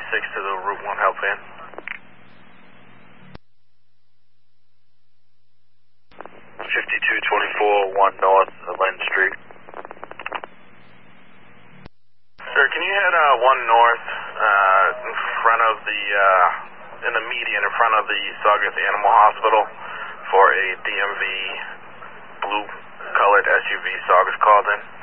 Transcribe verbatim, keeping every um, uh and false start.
six to the Route one help van. fifty-two twenty-four, one North, Lynn Street. Sir, can you head uh, one North uh, in front of the, uh, in the median in front of the Saugus Animal Hospital for a D M V blue colored S U V Saugus called in?